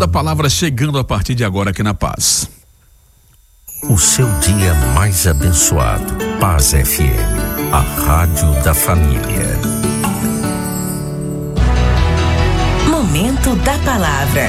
da palavra chegando a partir de agora aqui na Paz. O seu dia mais abençoado. Paz FM, a rádio da família. Momento da palavra.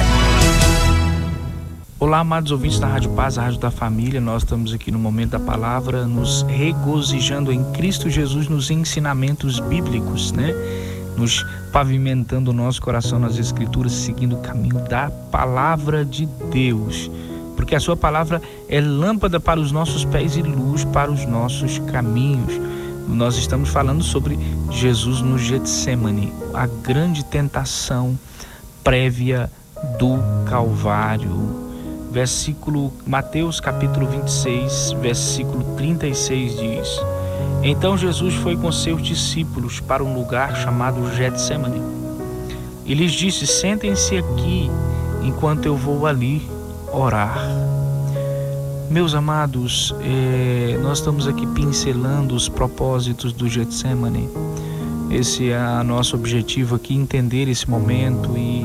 Olá, amados ouvintes da Rádio Paz, a rádio da família. Nós estamos aqui no Momento da Palavra, nos regozijando em Cristo Jesus nos ensinamentos bíblicos, né? Nos pavimentando o nosso coração nas Escrituras, seguindo o caminho da Palavra de Deus. Porque a sua palavra é lâmpada para os nossos pés e luz para os nossos caminhos. Nós estamos falando sobre Jesus no Getsemane, a grande tentação prévia do Calvário. Mateus capítulo 26, versículo 36 diz: Então Jesus foi com seus discípulos para um lugar chamado Getsemane e lhes disse: Sentem-se aqui enquanto eu vou ali orar. Meus amados, nós estamos aqui pincelando os propósitos do Getsemane. Esse é o nosso objetivo aqui, entender esse momento e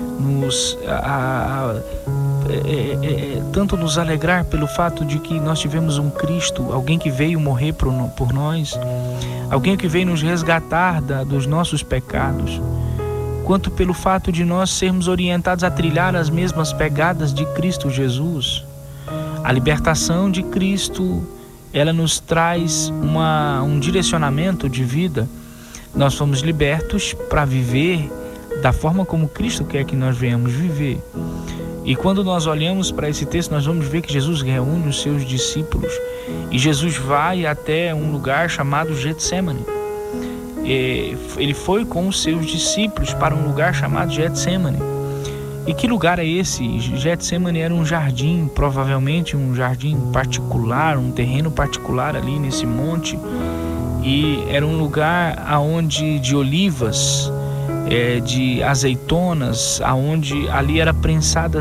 tanto nos alegrar pelo fato de que nós tivemos um Cristo, alguém que veio morrer por nós, alguém que veio nos resgatar dos nossos pecados, quanto pelo fato de nós sermos orientados a trilhar as mesmas pegadas de Cristo Jesus. A libertação de Cristo, ela nos traz um direcionamento de vida. Nós fomos libertos para viver da forma como Cristo quer que nós venhamos viver. E quando nós olhamos para esse texto, nós vamos ver que Jesus reúne os seus discípulos e Jesus vai até um lugar chamado Getsemane. Ele foi com os seus discípulos para um lugar chamado Getsemane. E que lugar é esse? Getsemane era um jardim, provavelmente um jardim particular, um terreno particular ali nesse monte. E era um lugar de olivas, de azeitonas, aonde ali era prensada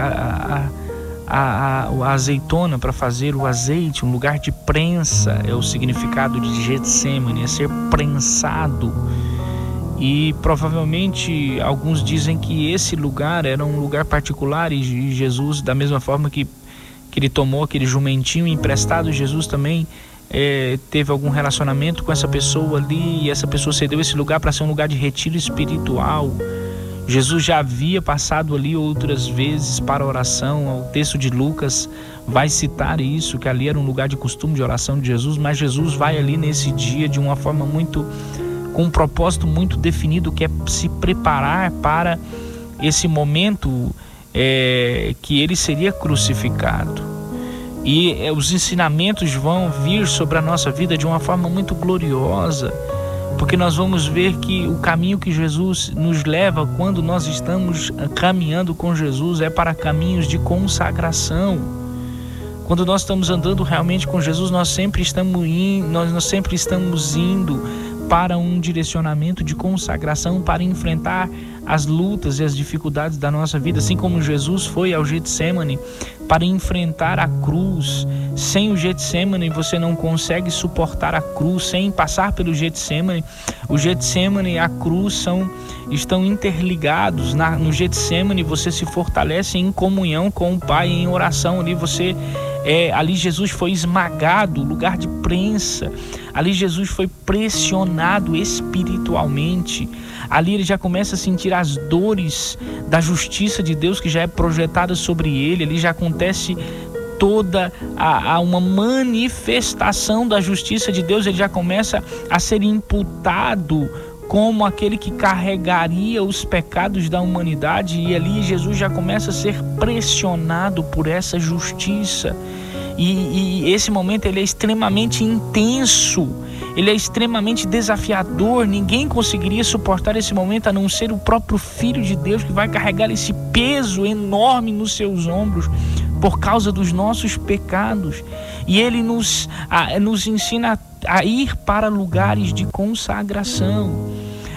a azeitona para fazer o azeite. Um lugar de prensa é o significado de Getsemane, é ser prensado. E provavelmente alguns dizem que esse lugar era um lugar particular e Jesus, da mesma forma que ele tomou aquele jumentinho emprestado, Jesus também teve algum relacionamento com essa pessoa ali, e essa pessoa cedeu esse lugar para ser um lugar de retiro espiritual. Jesus já havia passado ali outras vezes para oração. O texto de Lucas vai citar isso, que ali era um lugar de costume de oração de Jesus, mas Jesus vai ali nesse dia de uma forma com um propósito muito definido, que é se preparar para esse momento que ele seria crucificado. E os ensinamentos vão vir sobre a nossa vida de uma forma muito gloriosa, porque nós vamos ver que o caminho que Jesus nos leva quando nós estamos caminhando com Jesus é para caminhos de consagração. Quando nós estamos andando realmente com Jesus, nós sempre estamos indo para um direcionamento de consagração, para enfrentar as lutas e as dificuldades da nossa vida, assim como Jesus foi ao Getsemane para enfrentar a cruz. Sem o Getsemane você não consegue suportar a cruz. Sem passar pelo Getsemane, o Getsemane e a cruz estão interligados. No Getsemane você se fortalece em comunhão com o Pai, em oração. Ali Jesus foi esmagado, lugar de prensa. Ali Jesus foi pressionado espiritualmente. Ali ele já começa a sentir as dores da justiça de Deus que já é projetada sobre ele. Ali já acontece toda uma manifestação da justiça de Deus. Ele já começa a ser imputado como aquele que carregaria os pecados da humanidade, e ali Jesus já começa a ser pressionado por essa justiça. E esse momento ele é extremamente intenso, ele é extremamente desafiador. Ninguém conseguiria suportar esse momento a não ser o próprio Filho de Deus, que vai carregar esse peso enorme nos seus ombros por causa dos nossos pecados. E ele nos ensina a ir para lugares de consagração.